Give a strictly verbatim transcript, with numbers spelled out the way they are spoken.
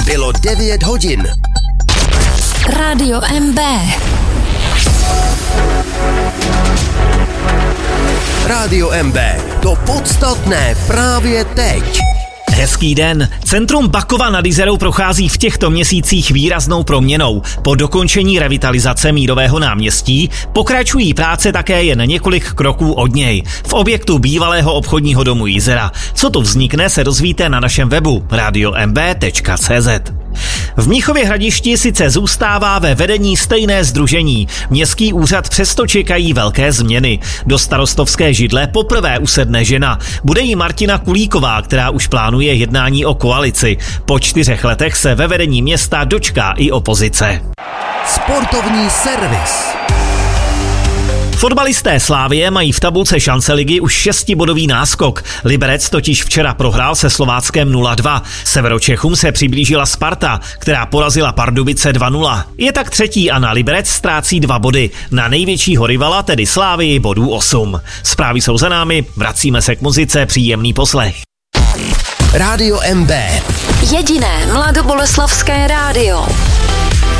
Bylo devět hodin. Rádio M B. Rádio M B. To podstatné právě teď. Hezký den. Centrum Bakova nad Jizerou prochází v těchto měsících výraznou proměnou. Po dokončení revitalizace Mírového náměstí pokračují práce také jen několik kroků od něj. V objektu bývalého obchodního domu Jizera. Co tu vznikne, se dozvíte na našem webu radio m b tečka c z. V Mnichově Hradišti sice zůstává ve vedení stejné sdružení. Městský úřad přesto čekají velké změny. Do starostovské židle poprvé usedne žena. Bude jí Martina Kulíková, která už plánuje jednání o koalici. Po čtyřech letech se ve vedení města dočká i opozice. Sportovní servis. Fotbalisté Slavie mají v tabulce šance ligy už šestibodový náskok. Liberec totiž včera prohrál se Slováckem nula dva. Severočechům se přiblížila Sparta, která porazila Pardubice dva nula. Je tak třetí a na Liberec ztrácí dva body. Na největšího rivala, tedy Slavii, bodů osm. Zprávy jsou za námi, vracíme se k muzice, příjemný poslech. Rádio M B. Jediné mladoboleslavské rádio.